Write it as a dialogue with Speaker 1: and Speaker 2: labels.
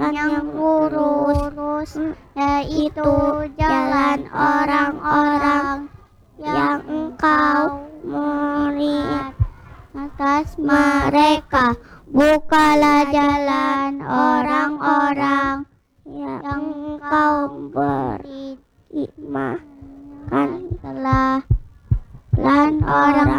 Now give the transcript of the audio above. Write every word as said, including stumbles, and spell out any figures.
Speaker 1: yang lurus, yaitu jalan orang-orang yang engkau murid atas mereka. Bukalah jalan orang-orang yang engkau beri hikmah, kan telah dan orang